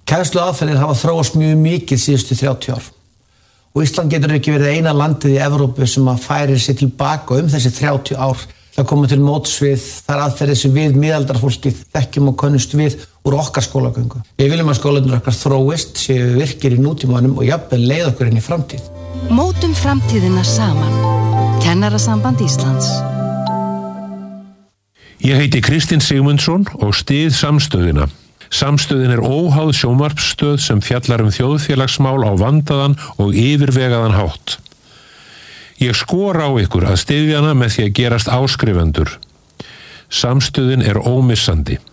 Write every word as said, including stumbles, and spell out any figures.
Kennsluaðferðir hafa þróast mjög mikið síðustu þrjátíu ár. Og Ísland getur ekki verið eina landið í Evrópu sem að færir sig tilbaka um þessi þrjátíu ár til að koma til móts við þær aðferðir sem við miðaldarfólkið þekkjum og könnumst við úr okkar skólagöngu. Við viljum að skólarnir okkar þróist, séu virkir í nútímanum og jafnvel leið okkur inn í framtíð. Mótum framtíðina saman. Kennarasamband Íslands. Ég heiti Kristinn Sigmundsson og styð Samstöðina. Samstöðin er óháð sjónvarpsstöð sem fjallar um þjóðfélagsmál á vandaðan og yfirvegaðan hátt. Ég skora á ykkur að styðja hana með því að gerast áskrifendur. Samstöðin er ómissandi.